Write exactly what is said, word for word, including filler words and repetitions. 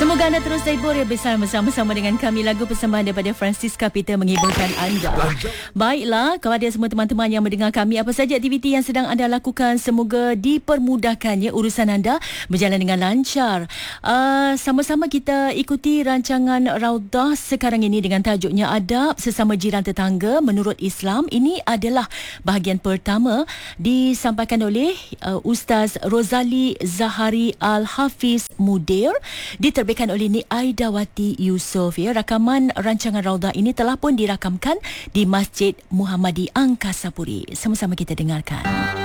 Semoga anda terus terhibur ya bersama-sama dengan kami. Lagu persembahan daripada Francisca Peter menghiburkan anda. Baiklah, kepada semua teman-teman yang mendengar kami, apa saja aktiviti yang sedang anda lakukan, semoga dipermudahkannya urusan anda berjalan dengan lancar. Uh, sama-sama kita ikuti rancangan Raudah sekarang ini dengan tajuknya Adab Sesama Jiran Tetangga menurut Islam. Ini adalah bahagian pertama, disampaikan oleh uh, Ustaz Rozali Zahari Al-Hafiz Mudir, diterbitkan oleh Ni Aidawati Yusof. Ya, rakaman rancangan Raudah ini telah pun dirakamkan di Masjid Muhammadi Angkasa Puri. Sama-sama kita dengarkan.